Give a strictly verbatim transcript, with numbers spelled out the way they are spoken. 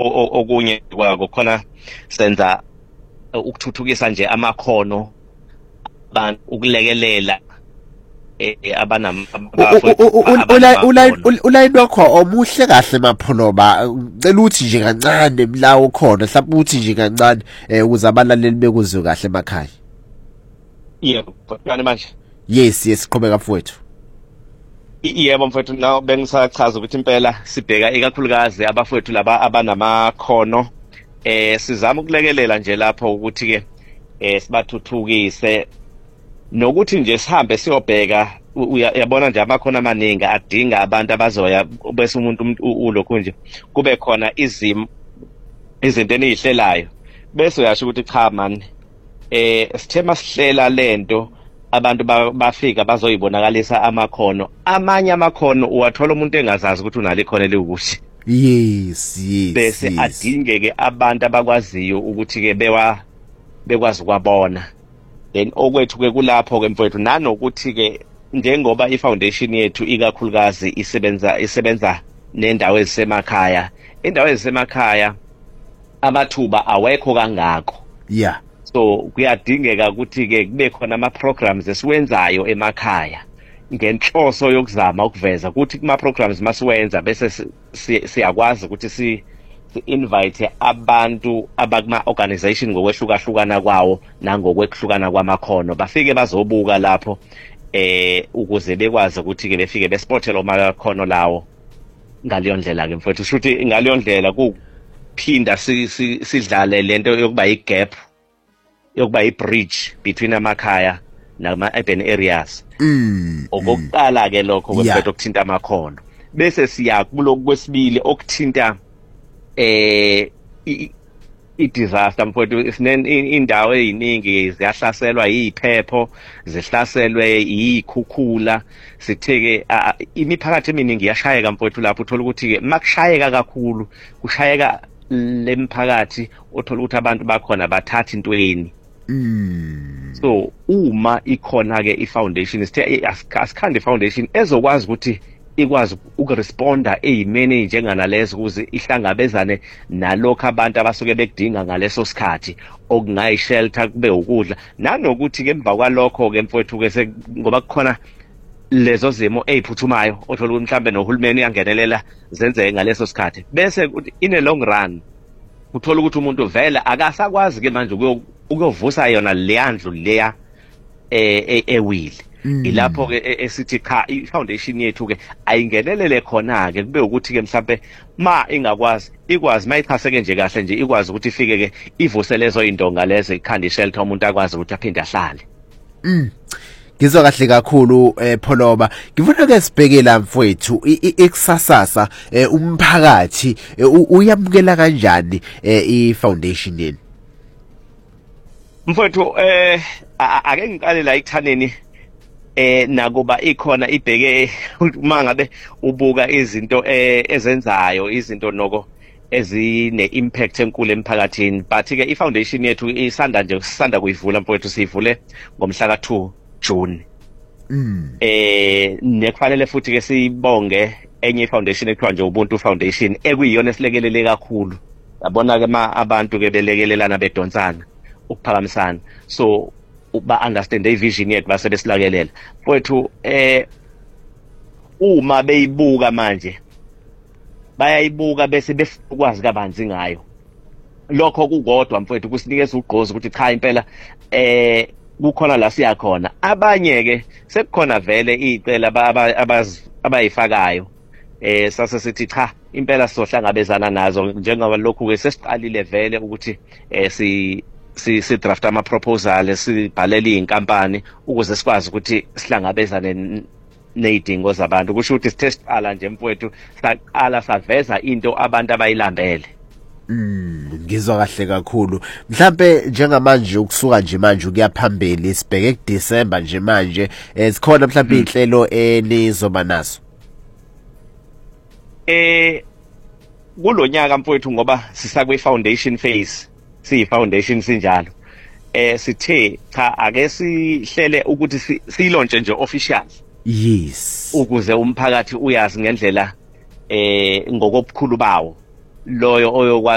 okunye kwako khona senza ukuthuthukisa nje amakhono abantu ukulekelela abanam ulayini wakho omuhle kahle Mapholoba ngicela ukuthi nje kancane mlawo khona mhlawumbe uthi nje kancane ukuze abalaleli bekuzwe kahle emakhaya. Yebo kodwa manje yes yes siqhubeka mfowethu. Yebo mfowethu nawo bengisachaza ukuthi impela sibheka ikakhulukazi abafowethu laba abanamakhono eh sizama ukulekelela nje lapho ukuthi ke eh sibathuthukise nokuthi nje sihambe siyobheka uyabona nje amakhono amaningi adinga abantu abazoya bese umuntu ulokho nje kube khona izimo izinto enihlelayo bese uyasho ukuthi cha man eh sithema sihlela lento abantu bafika bazoyibonakalisa amakhono amanye amakhono uwathola umuntu engazazi ukuthi unalo ikhono eliwukuthi yes yes bese adingeke abantu abakwaziyo ukuthi ke bewa bekwazi kwabona then okwethu ke kulapho ke mfowethu nanokuthi ke njengoba ifoundation yethu ikakhulukazi isebenza isebenza nendawo ezisemakhaya indawo ezisemakhaya amathuba awekho kangako yeah so kuyadingeka ukuthi ke kube khona ama programs esiwenzayo emakhaya ngenhloso yokuzama ukuveza ukuthi kuma programs masiwenza bese siyakwazi ukuthi si invite abantu abakuma organization ngokwehlukahlukana kwawo nangokwehlukahlukana kwamakhono bafike bazobuka lapho eh ukuze bekwazi ukuthi ke befike besportela amakhono lawo ngaleyo ndlela ke mfowethu futhi ngaleyo ndlela kuphinda sidlale lento yokuba igap yokuba ibridge between amakhaya nama urban areas mm okokuqala ke lokho kwethu okuthinta amakhono bese siya kuloko kwesibili okuthinta eh i-disaster mfowethu sinene indawo eziningi ziyahlaselwa yiphepho zihlaselwe yikhukhula sitheke imiphakathi eminingi yashayeka mfowethu lapho uthola ukuthi ke makushayeka kakhulu kushayeka lemphakathi uthola ukuthi abantu bakhona bathatha intweni mm so uma ikhona ke ifoundation sithe asikhande ifoundation ezokwazi ukuthi ikwazi ukuresponda ezimene njenganalezo ukuze ihlangabezane nalokho abantu abasuke bekudinga ngaleso sikhathi okungayi shelter kube ukudla nanokuthi ke emva kwalokho ke mfowethu ke ngoba kukhona lezo zimo eziphuthumayo othola ukuthi mhlambe nohulumeni uyangenelela zenzeke ngaleso sikhathi bese in a long run uthola ukuthi umuntu vele akasakwazi ke manje ukuyovusa yona leyandlu leya eh ewili ilapho ke esithi cha ifoundation yethu ke ayingenelele khona ke kube ukuthi ke mhlambe ma ingakwazi ikwazi mayichaseke nje kahle nje ikwazi ukuthi ifike ke ivuse lezo indonga lezo ikhanda shelter umuntu akwazi ukuthi aphinde ahlale mm ngizwa kahle kakhulu eh Pholoba ngifuna ke sibhekela mfowethu ikusasasa umphakathi uyamukela kanjani ifoundation yeni mfowethu eh ake ngiqale la ekuthaneni eh nakuba ikhona ibheke uma ngabe ubuka izinto ezenzayo izinto noko ezine impact enkulu emphakathini but ke ifoundation yethu isanda nje sisanda kuyivula mfowethu siyivule ngomhla ka two June mm eh nekufanele futhi ke sibonge enye ifoundation ekuthiwa nje Ubuntu Foundation ekuyiyona esilekelele kakhulu yabona ke abantu ke belekelelana bedonsana ukuphakamisana so ba understand ivision yethu base besilakelela mfowethu eh uma beyibuka manje bayayibuka bese befukwazi kabanzi ngayo lokho kukodwa mfowethu kusinikeza ugqozi ukuthi cha impela eh kukhona la siya khona abanye ke sekukhona vele icela abayifakayo eh sase sithi cha impela sizohlangabezana nazo njengoba lokhu ke sesiqalile vele ukuthi eh si si si draft ama proposal sibhalele inkampani ukuze sikwazi ukuthi sihlangabezane nezidingo zabantu kusho ukuthi sithe siqala nje mfowethu saqala saveza into abantu abayilambele Mm ngizwa kahle kakhulu mhlambe njengamanje ukusuka nje manje ukuya phambili sibheke ku December nje manje sikhona mhlambe inhlelo enizoba nazo eh kulonyaka mfowethu ngoba sisakwe foundation phase siyi foundation sinjalo eh sithe cha ake sihlele ukuthi silaunche nje official yes ukuze umphakathi uyazi ngendlela eh ngokobukhulu bawo loyo oyokwazi